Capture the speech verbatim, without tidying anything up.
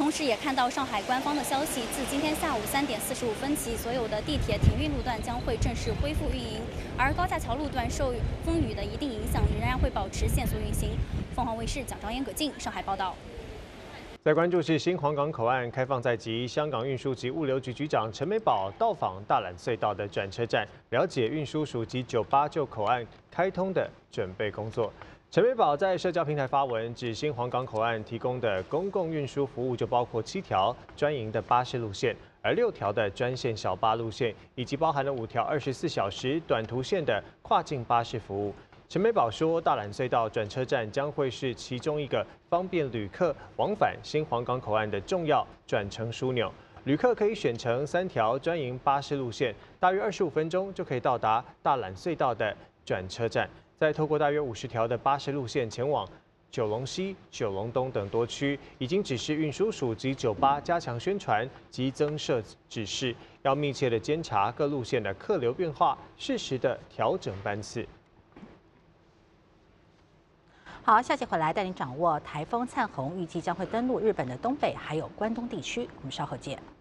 同时也看到上海官方的消息，自今天下午三点四十五分起，所有的地铁停运路段将会正式恢复运营，而高架桥路段受风雨的一定影响，仍然会保持限速运行。凤凰卫视蒋昭嫣、葛静上海报道。 再关注是新黄港口岸开放在即，香港运输及物流局局长陈美宝到访大榄隧道的转车站，了解运输署及九八就口岸开通的准备工作。陈美宝在社交平台发文，指新黄港口岸提供的公共运输服务就包括七条专营的巴士路线，而六条的专线小巴路线，以及包含了五条二十四小时短途线的跨境巴士服务。 陈美宝说，大榄隧道转车站将会是其中一个方便旅客往返新黄港口岸的重要转乘枢纽。旅客可以选乘三条专营巴士路线，大约二十五分钟就可以到达大榄隧道的转车站，再透过大约五十条的巴士路线前往九龙西、九龙东等多区。已经指示运输署及九巴加强宣传及增设指示，要密切的监察各路线的客流变化，适时的调整班次。 好，下期回来带您掌握台风灿鸿预计将会登陆日本的东北还有关东地区，我们稍后见。